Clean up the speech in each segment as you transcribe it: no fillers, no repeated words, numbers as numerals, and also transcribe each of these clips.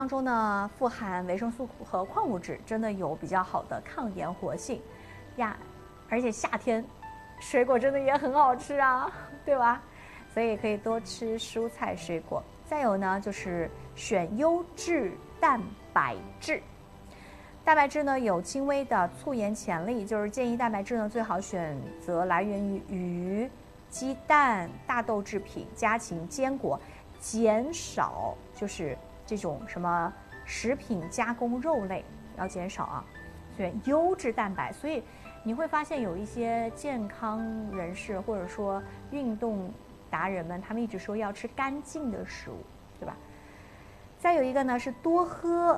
当中呢，富含维生素和矿物质，真的有比较好的抗炎活性呀。而且夏天水果真的也很好吃啊，对吧？所以可以多吃蔬菜水果。再有呢，就是选优质蛋白质。蛋白质呢有轻微的促炎潜力，就是建议蛋白质呢最好选择来源于鱼、鸡蛋、大豆制品、家禽、坚果，减少就是这种什么食品加工肉类要减少啊，选优质蛋白。所以你会发现有一些健康人士或者说运动达人们，他们一直说要吃干净的食物，对吧？再有一个呢是多喝。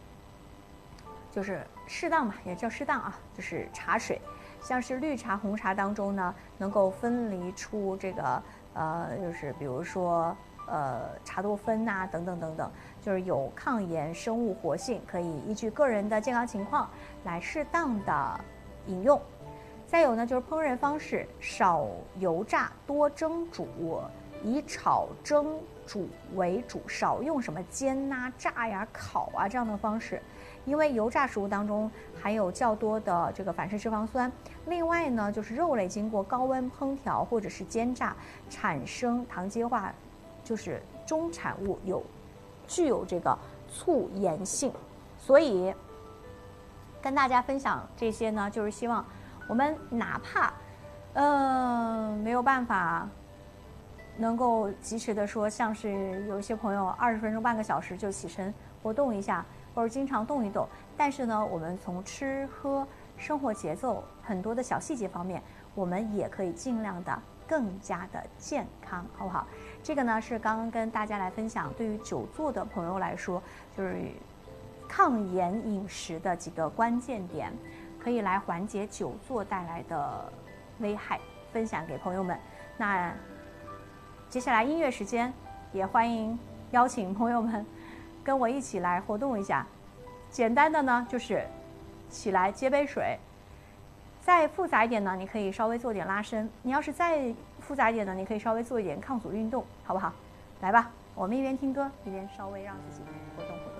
就是适当嘛，也叫适当啊，就是茶水，像是绿茶、红茶当中呢，能够分离出这个就是比如说茶多酚呐、等等等等，就是有抗炎生物活性，可以依据个人的健康情况来适当的饮用。再有呢，就是烹饪方式，少油炸，多蒸煮，以炒蒸煮为主，少用什么煎呐、炸呀、烤啊这样的方式。因为油炸食物当中含有较多的这个反式脂肪酸，另外呢，就是肉类经过高温烹调或者是煎炸，产生糖基化，就是中产物具有这个促炎性，所以跟大家分享这些呢，就是希望我们哪怕没有办法能够及时的说，像是有一些朋友20分钟、半个小时就起身活动一下。或者经常动一动，但是呢，我们从吃喝、生活节奏很多的小细节方面，我们也可以尽量的更加的健康，好不好？这个呢是刚刚跟大家来分享，对于久坐的朋友来说，就是抗炎饮食的几个关键点，可以来缓解久坐带来的危害，分享给朋友们。那接下来音乐时间，也欢迎邀请朋友们跟我一起来活动一下，简单的呢就是起来接杯水，再复杂一点呢，你可以稍微做点拉伸。你要是再复杂一点呢，你可以稍微做一点抗阻运动，好不好？来吧，我们一边听歌一边稍微让自己活动活动。